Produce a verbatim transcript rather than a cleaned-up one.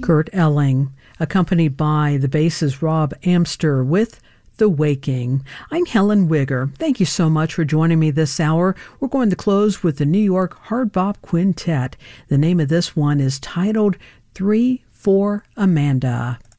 Kurt Elling, accompanied by the bassist Rob Amster with The Waking. I'm Helen Wigger. Thank you so much for joining me this hour. We're going to close with the New York Hard Bop Quintet. The name of this one is titled three for Amanda.